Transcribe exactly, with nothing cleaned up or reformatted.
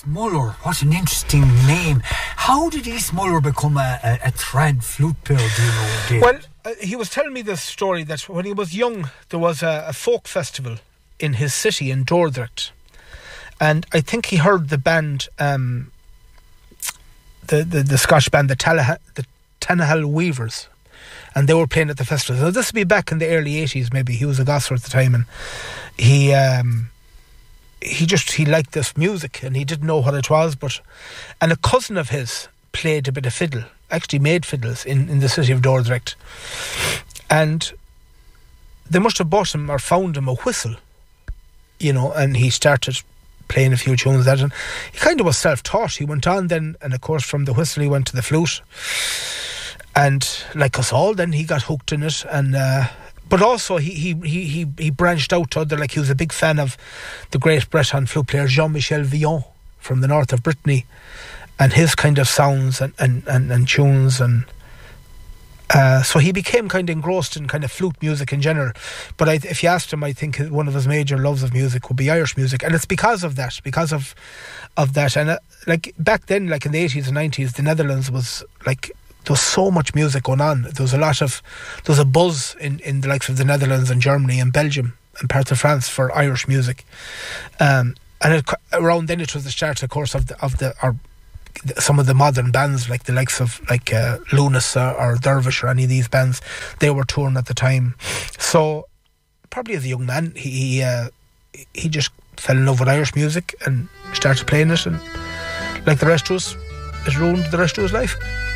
East Muller, what an interesting name. How did East Muller become a, a, a trad flute player, do you know, David? Well, uh, he was telling me this story that when he was young, there was a, a folk festival in his city, in Dordrecht. And I think he heard the band, um, the, the, the Scottish band, the, Tala- the Tanahal Weavers. And they were playing at the festival. So this would be back in the early eighties, maybe. He was a gosser at the time, and he um, he just he liked this music, and he didn't know what it was. But and a cousin of his played a bit of fiddle, actually made fiddles in, in the city of Dordrecht, and they must have bought him or found him a whistle, you know. And he started playing a few tunes that, and he kind of was self-taught. He went on then, and of course from the whistle he went to the flute. And like us all, then he got hooked in it, and uh, but also he, he he he he branched out to other. Like, he was a big fan of the great Breton flute player Jean-Michel Villon from the north of Brittany, and his kind of sounds and and, and, and tunes, and uh, so he became kind of engrossed in kind of flute music in general. But I, if you asked him, I think one of his major loves of music would be Irish music, and it's because of that, because of of that, and uh, like back then, like in the eighties and nineties, the Netherlands was like. There was so much music going on. There was a lot of, there was a buzz in, in the likes of the Netherlands and Germany and Belgium and parts of France for Irish music. Um, and it, around then it was the start, of course, of the, of the or some of the modern bands, like the likes of like uh, Lunas or, or Dervish or any of these bands. They were touring at the time. So probably as a young man, he he, uh, he just fell in love with Irish music and started playing it. And like the rest of us, it ruined the rest of his life.